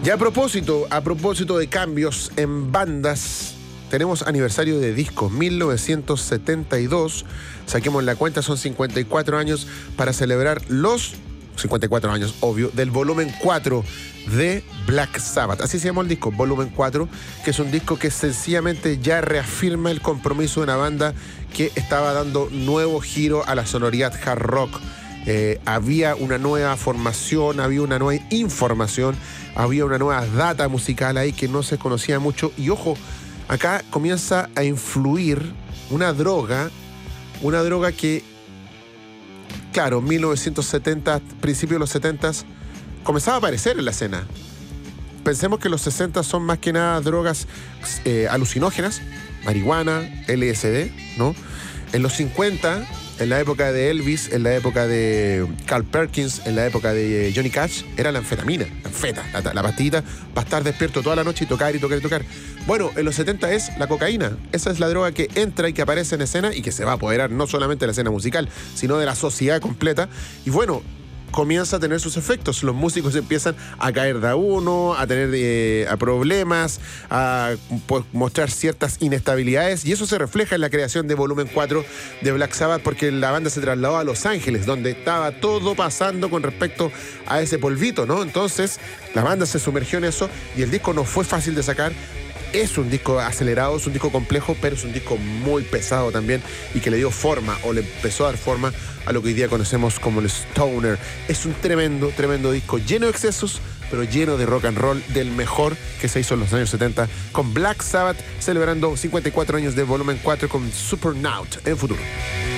Y a propósito de cambios en bandas, tenemos aniversario de disco, 1972. Saquemos la cuenta, son 54 años para celebrar los 54 años, obvio, del volumen 4 de Black Sabbath. Así se llama el disco, volumen 4, que es un disco que sencillamente ya reafirma el compromiso de una banda que estaba dando nuevo giro a la sonoridad hard rock. Había una nueva formación, había una nueva información, había una nueva data musical ahí que no se conocía mucho. Y ojo, acá comienza a influir una droga que, claro, 1970, principios de los 70, comenzaba a aparecer en la escena. Pensemos que los 60 son más que nada drogas alucinógenas, marihuana, LSD, ¿no? En los 50, en la época de Elvis, en la época de Carl Perkins, en la época de Johnny Cash, era la anfetamina, la pastillita para estar despierto toda la noche y tocar y tocar y tocar. Bueno, en los 70 es la cocaína. Esa es la droga que entra y que aparece en escena y que se va a apoderar no solamente de la escena musical, sino de la sociedad completa. Y bueno, comienza a tener sus efectos. Los músicos empiezan a caer de a uno, a tener problemas, a mostrar ciertas inestabilidades, y eso se refleja en la creación de volumen 4 de Black Sabbath, porque la banda se trasladó a Los Ángeles, donde estaba todo pasando con respecto a ese polvito, ¿no? Entonces la banda se sumergió en eso y el disco no fue fácil de sacar. Es un disco acelerado, es un disco complejo, pero es un disco muy pesado también y que le dio forma, o le empezó a dar forma a lo que hoy día conocemos como el stoner. Es un tremendo, tremendo disco, lleno de excesos, pero lleno de rock and roll, del mejor que se hizo en los años 70, con Black Sabbath celebrando 54 años de volumen 4 con Supernaut en futuro.